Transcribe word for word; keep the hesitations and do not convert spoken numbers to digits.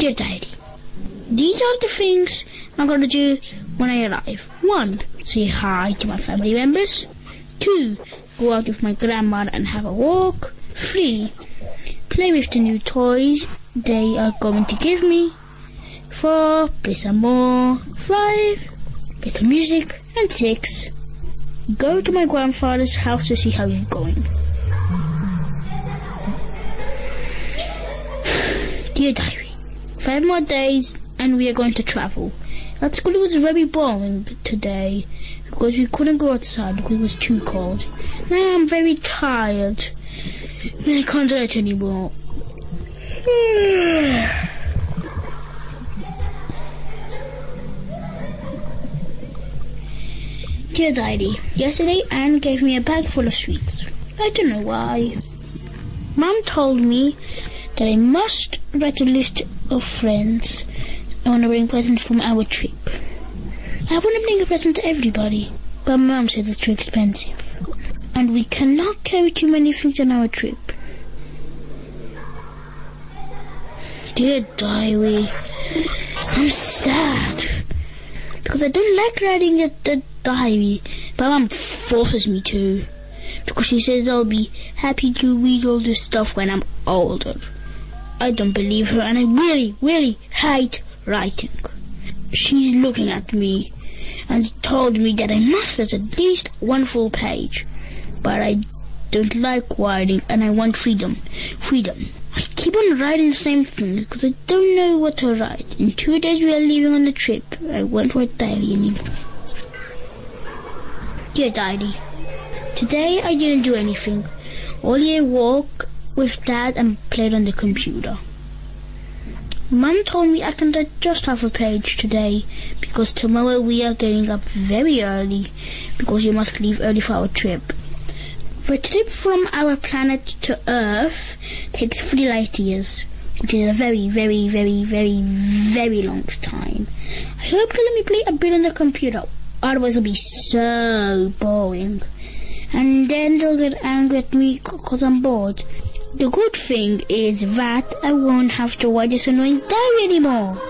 Dear Diary, these are the things I'm going to do when I arrive. One, say hi to my family members. Two, go out with my grandma and have a walk. Three, play with the new toys they are going to give me. Four, play some more. Five, play some music. And six, go to my grandfather's house to see how he's going. Dear Diary, five more days and we are going to travel. At school it was very boring today because we couldn't go outside because it was too cold. Now I'm very tired and I can't write anymore. Dear Diary, yesterday Anne gave me a bag full of sweets. I don't know why. Mum told me that I must write a list of friends I want to bring presents from our trip. I want to bring a present to everybody, but Mum said it's too expensive. And we cannot carry too many things on our trip. Dear Diary, I'm sad because I don't like writing the, the diary, but Mum forces me to because she says I'll be happy to read all this stuff when I'm older. I don't believe her and I really, really hate writing. She's looking at me and told me that I must write at least one full page, but I don't like writing and I want freedom. Freedom. I keep on writing the same thing because I don't know what to write. In two days we are leaving on a trip. I won't write diary anymore. Dear Diary, today I didn't do anything. Only I walked with Dad and played on the computer. Mum told me I can write just half a page today because tomorrow we are getting up very early because we must leave early for our trip. The trip from our planet to Earth takes three light years, which is a very, very, very, very, very long time. I hope they'll let me play a bit on the computer, otherwise it'll be so boring. And then they'll get angry at me because I'm bored. The good thing is that I won't have to write this annoying diary anymore.